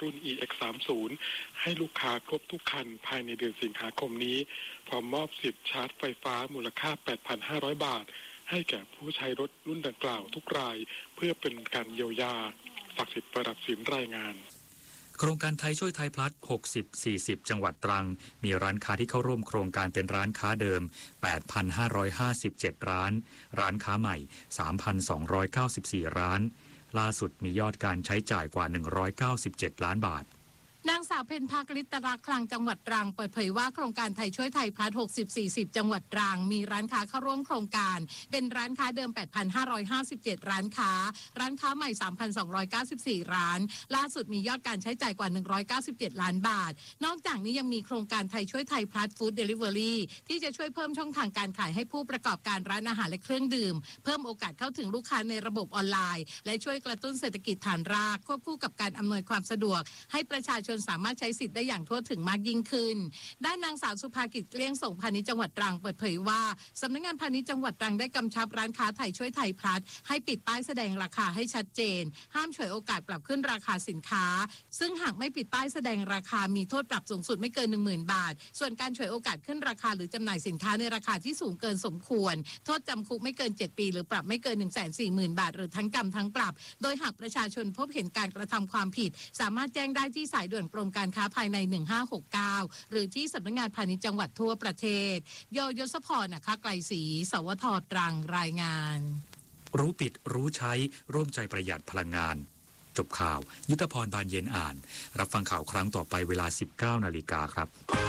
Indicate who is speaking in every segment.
Speaker 1: รุ่น EX30 ให้ลูกค้าครบทุกคันภายในเดือนสิงหาคมนี้พร้อมมอบสิทธิ์ชาร์จไฟฟ้ามูลค่า 8,500 บาทให้แก่ผู้ใช้รถรุ่นดังกล่าวทุกรายเพื่อเป็นการเยียวยาศักดิ์สิทธิ์ประดับสินรายงาน
Speaker 2: โครงการไทยช่วยไทยพลัส60-40 จังหวัดตรังมีร้านค้าที่เข้าร่วมโครงการเป็นร้านค้าเดิม 8,557 ร้านร้านค้าใหม่ 3,294 ร้านล่าสุดมียอดการใช้จ่ายกว่า197ล้านบาท
Speaker 3: นางสาวเพ็ญภาคฤตรักษ์คลังจังหวัดตรังเปิดเผยว่าโครงการไทยช่วยไทยพลัส60-40 จังหวัดตรังมีร้านค้าเข้าร่วมโครงการเป็นร้านค้าเดิม 8,557 ร้านค้าร้านค้าใหม่ 3,294 ร้านล่าสุดมียอดการใช้จ่ายกว่า197ล้านบาทนอกจากนี้ยังมีโครงการไทยช่วยไทยพลัสฟู้ดเดลิเวอรี่ที่จะช่วยเพิ่มช่องทางการขายให้ผู้ประกอบการร้านอาหารและเครื่องดื่มเพิ่มโอกาสเข้าถึงลูกค้าในระบบออนไลน์และช่วยกระตุ้นเศรษฐกิจฐานรากควบคู่กับการอำนวยความสะดวกให้ประชาชนสามารถใช้สิทธิ์ได้อย่างทั่วถึงมากยิ่งขึ้นด้านนางสาวสุภากิจเกลี้ยงส่งพาณิชย์จังหวัดตรังเปิดเผยว่าสำนักงานพาณิชย์จังหวัดตรังได้กำชับร้านค้าไทยช่วยไทยพลัสให้ปิดป้ายแสดงราคาให้ชัดเจนห้ามฉวยโอกาสปรับขึ้นราคาสินค้าซึ่งหากไม่ปิดป้ายแสดงราคามีโทษปรับสูงสุดไม่เกิน 10,000 บาทส่วนการฉวยโอกาสขึ้นราคาหรือจำหน่ายสินค้าในราคาที่สูงเกินสมควรโทษจำคุกไม่เกิน7ปีหรือปรับไม่เกิน 140,000 บาทหรือทั้งจำทั้งปรับโดยหากประชาชนพบเห็นการกระทำความผิดสามารถแจ้งได้ที่สายด่วนกรมการค้าภายใน1569หรือที่สำนักงานพาณิชย์จังหวัดทั่วประเทศยศพรนะคะไกลศรีสวทตรังรายงาน
Speaker 2: รู้ปิดรู้ใช้ร่วมใจประหยัดพลังงานจบข่าวยุทธพรบานเย็นอ่านรับฟังข่าวครั้งต่อไปเวลา 19 นาฬิกาครับ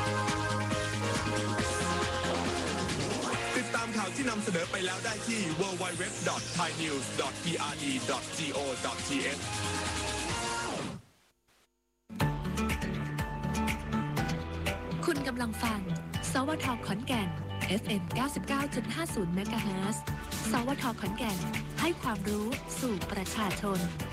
Speaker 4: ติดตามข่าวที่นำเสนอไปแล้วได้ที่ www.thainews.prd.go.th
Speaker 5: คุณกำลังฟังสวท.ขอนแก่น FM 99.50 เมกะเฮิรตซ์ สวท.ขอนแก่นให้ความรู้สู่ประชาชน